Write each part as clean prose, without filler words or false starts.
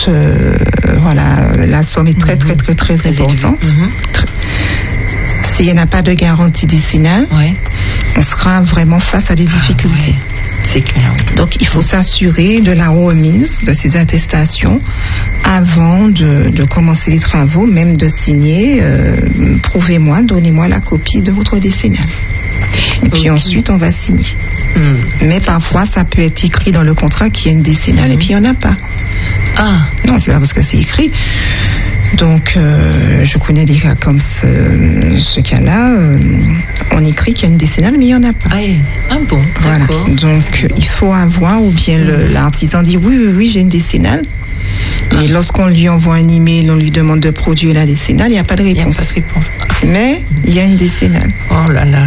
la somme est très importante. S'il n'y en a pas de garantie décennale, on sera vraiment face à des difficultés. C'est clair. Donc, il faut s'assurer de la remise de ces attestations avant de commencer les travaux, même de signer. Prouvez-moi, donnez-moi la copie de votre décennale. Et puis ensuite, on va signer. Mais parfois, ça peut être écrit dans le contrat qu'il y a une décennale et puis il n'y en a pas. Non, c'est pas parce que c'est écrit. Donc, je connais des cas comme ce cas-là. On écrit qu'il y a une décennale, mais il n'y en a pas. Bon, voilà. D'accord. Donc, il faut avoir, ou bien l'artisan dit oui, j'ai une décennale. Mais lorsqu'on lui envoie un email, on lui demande de produire la décennale, il n'y a pas de réponse. Mais il y a une décennale. Oh là là.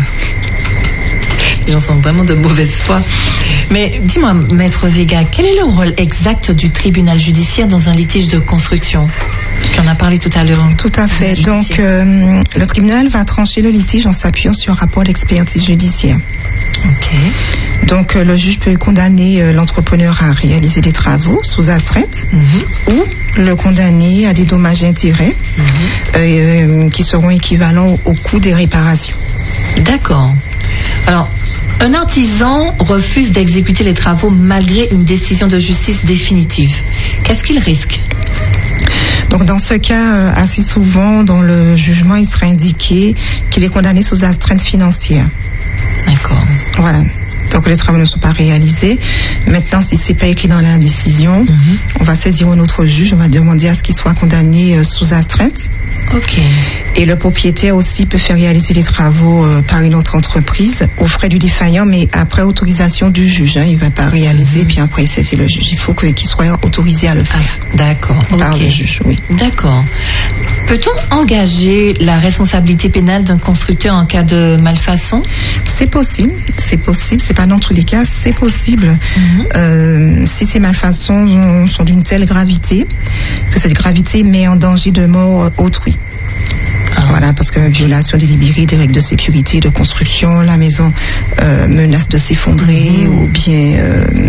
Les gens sont vraiment de mauvaise foi. Mais dis-moi, Maître Vega, quel est le rôle exact du tribunal judiciaire dans un litige de construction? Tu en as parlé tout à l'heure. Tout à fait. Donc, le tribunal va trancher le litige en s'appuyant sur un rapport d'expertise judiciaire. Donc, le juge peut condamner l'entrepreneur à réaliser des travaux sous astreinte ou le condamner à des dommages et intérêts qui seront équivalents au coût des réparations. D'accord. Alors, un artisan refuse d'exécuter les travaux malgré une décision de justice définitive. Qu'est-ce qu'il risque? Donc, dans ce cas, assez souvent, dans le jugement, il sera indiqué qu'il est condamné sous astreinte financière. D'accord. Voilà. Donc, les travaux ne sont pas réalisés. Maintenant, si ce n'est pas écrit dans la décision, on va saisir un autre juge, on va demander à ce qu'il soit condamné sous astreinte. Et le propriétaire aussi peut faire réaliser les travaux par une autre entreprise aux frais du défaillant, mais après autorisation du juge. Il ne va pas réaliser, puis après il saisit le juge. Il faut qu'il soit autorisé à le faire. D'accord. Par le juge, oui. D'accord. Peut-on engager la responsabilité pénale d'un constructeur en cas de malfaçon? C'est possible. C'est pas dans tous les cas, c'est possible. Si ces malfaçons sont d'une telle gravité, que cette gravité met en danger de mort autrui. Voilà, parce que violation délibérée des règles de sécurité de construction, la maison menace de s'effondrer, ou bien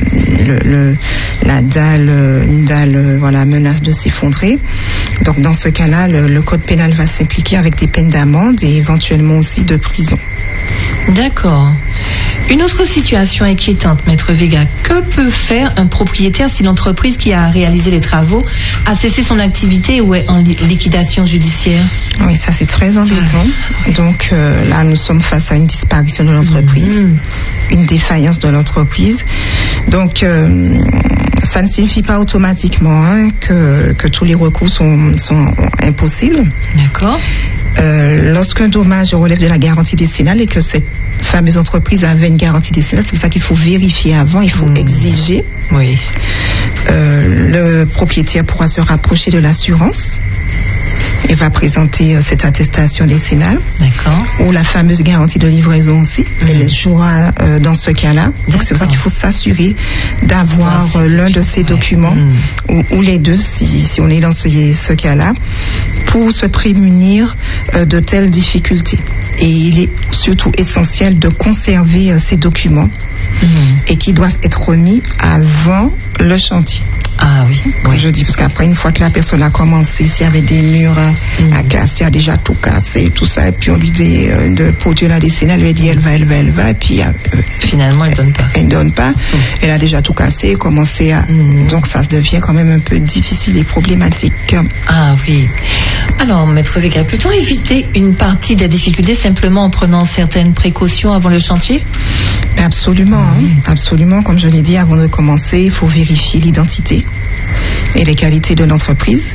une dalle menace de s'effondrer. Donc dans ce cas-là, le code pénal va s'impliquer avec des peines d'amende et éventuellement aussi de prison. D'accord. Une autre situation inquiétante, Maître Vega. Que peut faire un propriétaire si l'entreprise qui a réalisé les travaux a cessé son activité ou est en liquidation judiciaire? Oui, ça c'est très embêtant. Donc là, nous sommes face à une disparition de l'entreprise, une défaillance de l'entreprise. Donc, ça ne signifie pas automatiquement que tous les recours sont impossibles. D'accord. Lorsqu'un dommage relève de la garantie décennale et que cette fameuse entreprise avait une garantie décennale, c'est pour ça qu'il faut vérifier avant, il faut exiger. Oui. Le propriétaire pourra se rapprocher de l'assurance et va présenter cette attestation décennale. D'accord. Ou la fameuse garantie de livraison aussi. Elle jouera dans ce cas-là. Donc c'est pour ça qu'il faut s'assurer d'avoir l'un de ces documents ou les deux si on est dans ce cas-là pour se prémunir de telles difficultés. Et il est surtout essentiel de conserver ces documents et qui doivent être remis avant le chantier. Ah oui. Comme je dis, parce qu'après, une fois que la personne a commencé, s'il y avait des murs à casser, elle a déjà tout cassé, tout ça, et puis on lui dit de produire la décennale, elle lui dit elle va, et puis finalement elle donne pas. Elle donne pas. Elle a déjà tout cassé, commencé à. Donc ça devient quand même un peu difficile et problématique. Ah oui. Alors, Maître Vega, peut-on éviter une partie des difficultés simplement en prenant certaines précautions avant le chantier? Absolument, absolument. Comme je l'ai dit, avant de commencer, il faut vérifier l'identité et les qualités de l'entreprise.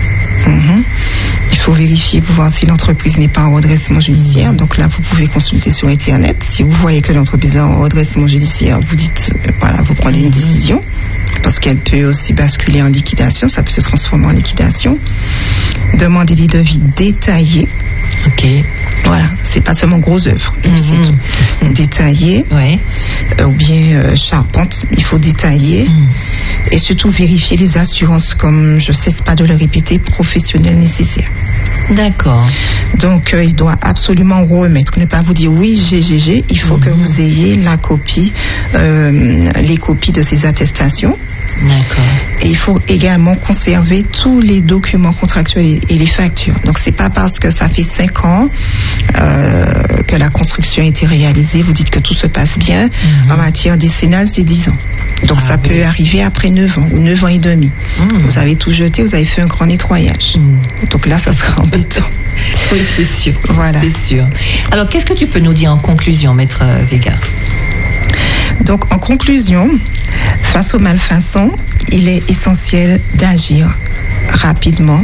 Il faut vérifier pour voir si l'entreprise n'est pas en redressement judiciaire. Donc là, vous pouvez consulter sur Internet. Si vous voyez que l'entreprise est en redressement judiciaire, vous dites, vous prenez une décision. Parce qu'elle peut aussi basculer en liquidation, ça peut se transformer en liquidation. Demandez des devis détaillés. Voilà, c'est pas seulement gros œuvres, c'est tout. Détaillé, ou bien charpente, il faut détailler. Et surtout vérifier les assurances, comme je ne cesse pas de le répéter, professionnelles nécessaires. D'accord. Donc, il doit absolument remettre, ne pas vous dire oui, il faut que vous ayez la copie, les copies de ces attestations. D'accord. Et il faut également conserver tous les documents contractuels et les factures. Donc c'est pas parce que ça fait 5 ans que la construction a été réalisée, vous dites que tout se passe bien. En matière décennale, c'est 10 ans. Donc ça peut arriver après 9 ans ou 9 ans et demi. Vous avez tout jeté, vous avez fait un grand nettoyage. Donc là, ça sera embêtant. Oui, c'est sûr. Voilà. C'est sûr. Alors, qu'est-ce que tu peux nous dire en conclusion, Maître Vega? Donc, en conclusion, face aux malfaçons, il est essentiel d'agir rapidement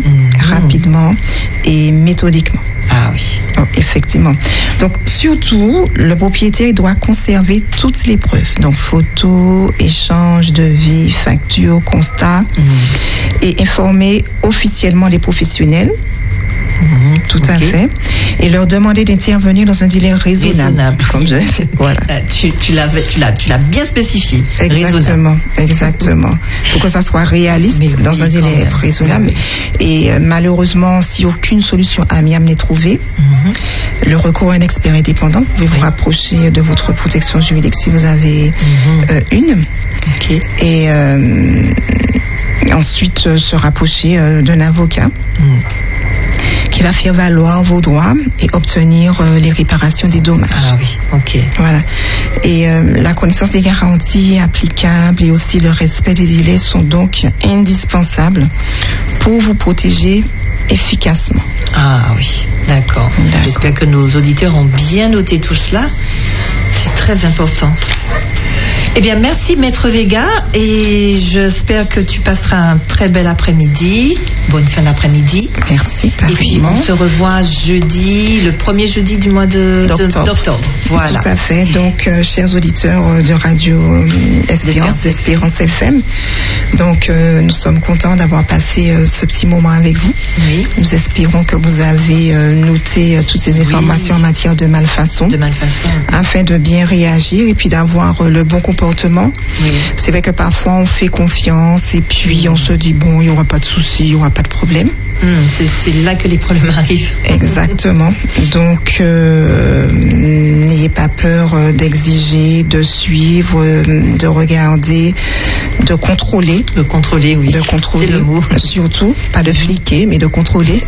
et méthodiquement. Ah oui. Oh, effectivement. Donc, surtout, le propriétaire doit conserver toutes les preuves. Donc, photos, échanges, devis, factures, constats, et informer officiellement les professionnels. Tout à fait. Et leur demander d'intervenir dans un délai raisonnable. Comme je dis. Voilà. Tu l'as bien spécifié. Exactement. Pour que ça soit réaliste dans un délai raisonnable. Et malheureusement, si aucune solution amiable n'est trouvée, le recours à un expert indépendant, vous pouvez vous rapprocher de votre protection juridique si vous avez une. Et ensuite se rapprocher d'un avocat. Qui va faire valoir vos droits et obtenir les réparations des dommages. Ah oui, ok. Voilà. Et la connaissance des garanties applicables et aussi le respect des délais sont donc indispensables pour vous protéger efficacement. Ah oui, d'accord. J'espère que nos auditeurs ont bien noté tout cela. C'est très important. Eh bien, merci Maître Vega et j'espère que tu passeras un très bel après-midi. Bonne fin d'après-midi. Merci, pareillement. Et puis, on se revoit jeudi, le premier jeudi du mois d'octobre. Voilà. Tout à fait. Donc, chers auditeurs de Radio d'Espérance FM, donc nous sommes contents d'avoir passé ce petit moment avec vous. Oui. Nous espérons que vous avez noté toutes ces informations en matière de malfaçon. Afin de bien réagir et puis d'avoir le bon comportement. Oui. C'est vrai que parfois on fait confiance et puis on se dit bon, il n'y aura pas de souci, il n'y aura pas de problème. C'est là que les problèmes arrivent. Exactement. Donc n'ayez pas peur d'exiger, de suivre, de regarder, de contrôler. De contrôler, oui. De contrôler. C'est le mot. Surtout, pas de fliquer, mais de contrôler.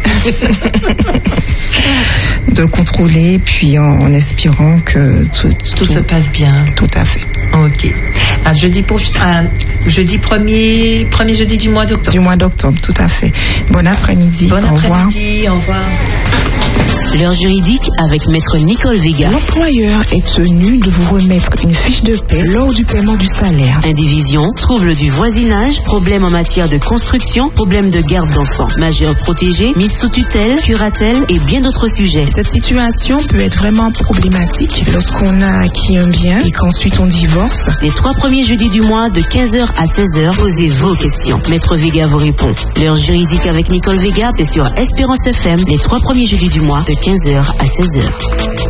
De contrôler, puis en espérant que tout se passe bien. Tout à fait. Ok. Jeudi premier jeudi du mois d'octobre. Du mois d'octobre, tout à fait. Bon après-midi. Bon après-midi, au revoir. L'heure juridique avec Maître Nicole Vega. L'employeur est tenu de vous remettre une fiche de paie lors du paiement du salaire. Indivision, trouble du voisinage, problème en matière de construction, problème de garde d'enfants, majeur protégé, mise sous tutelle, curatelle et bien d'autres sujets. Cette situation peut être vraiment problématique lorsqu'on a acquis un bien et qu'ensuite on divorce. Les 3 premiers jeudis du mois de 15h à 16h, posez vos questions. Maître Vega vous répond. L'heure juridique avec Nicole Vega, c'est sur Espérance FM les 3 premiers jeudis du mois de 15h à 16h.